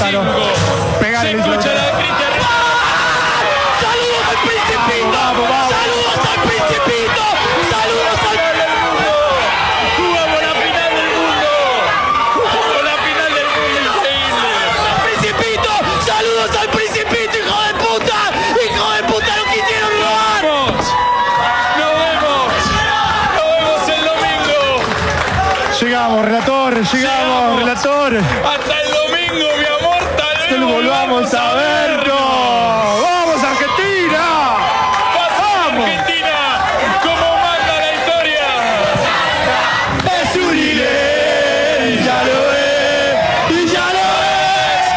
Lautaro. Pegale, Se escucha la de Cristian. ¡Saludos al Principito! ¡Saludos al Principito! ¡Saludos al mundo! ¡Jugamos la final del mundo! ¡Jugamos la final del mundo! ¡Increíble! Principito! ¡Saludos al Principito, hijo de puta! ¡Hijo de puta, lo quisieron robar! ¡Nos vemos! ¡Nos vemos el domingo! Llegamos, relator, llegamos, relator. Hasta el domingo, mi amor, tal vez Que lo volvamos a ver.